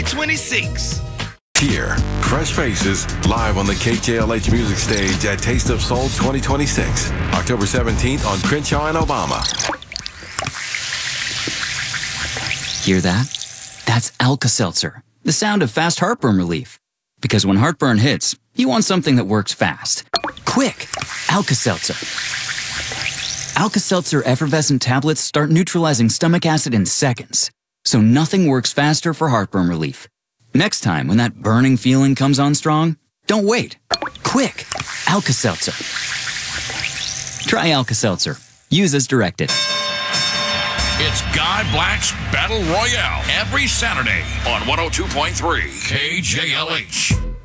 2026. Here, fresh faces live on the KJLH music stage at Taste of Soul 2026, October 17th on Crenshaw and Obama. Hear that? That's Alka-Seltzer, the sound of fast heartburn relief. Because when heartburn hits, you want something that works fast. Quick! Alka-Seltzer. Alka-Seltzer effervescent tablets start neutralizing stomach acid in seconds. So nothing works faster for heartburn relief. Next time when that burning feeling comes on strong, don't wait. Quick! Alka-Seltzer. Try Alka-Seltzer. Use as directed. It's Guy Black's Battle Royale every Saturday on 102.3 KJLH.